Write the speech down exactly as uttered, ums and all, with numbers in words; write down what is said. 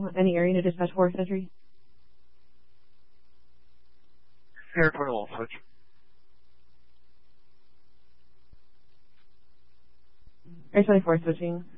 Any area to dispatch four entry? Territorial switch. Air twenty-four switching.